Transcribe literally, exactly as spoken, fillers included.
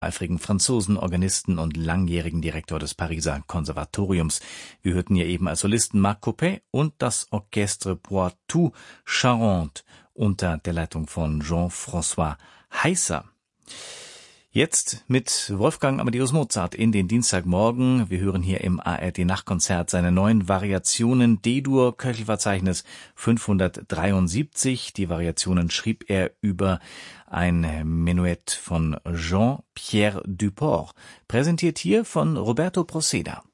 eifrigen Franzosen, Organisten und langjährigen Direktor des Pariser Konservatoriums. Wir hörten hier eben als Solisten Marc Coppet und das Orchestre Poitou Charente unter der Leitung von Jean-François Heisser. Jetzt mit Wolfgang Amadeus Mozart in den Dienstagmorgen. Wir hören hier im A R D-Nachtkonzert seine neuen Variationen D-Dur, Köchelverzeichnis fünfhundertdreiundsiebzig. Die Variationen schrieb er über ein Menuett von Jean-Pierre Duport. Präsentiert hier von Roberto Proceda.